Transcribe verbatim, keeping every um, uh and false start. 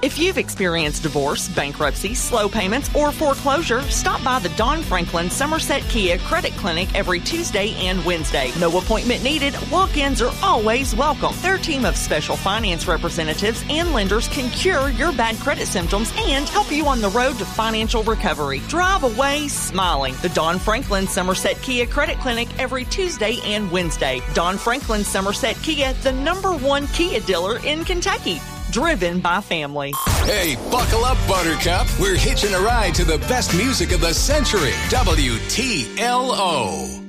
If you've experienced divorce, bankruptcy, slow payments, or foreclosure, stop by the Don Franklin Somerset Kia Credit Clinic every Tuesday and Wednesday. No appointment needed. Walk-ins are always welcome. Their team of special finance representatives and lenders can cure your bad credit symptoms and help you on the road to financial recovery. Drive away smiling. The Don Franklin Somerset Kia Credit Clinic every Tuesday and Wednesday. Don Franklin Somerset Kia, the number one Kia dealer in Kentucky. Driven by family. Hey, buckle up, Buttercup. We're hitching a ride to the best music of the century. W T L O.